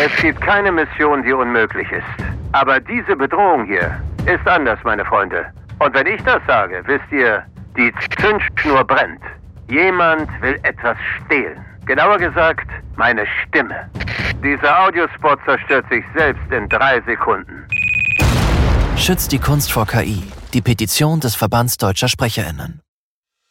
Es gibt keine Mission, die unmöglich ist. Aber diese Bedrohung hier ist anders, meine Freunde. Und wenn ich das sage, wisst ihr, die Zündschnur brennt. Jemand will etwas stehlen. Genauer gesagt, meine Stimme. Dieser Audiospot zerstört sich selbst in 3 Sekunden. Schützt die Kunst vor KI. Die Petition des Verbands Deutscher SprecherInnen.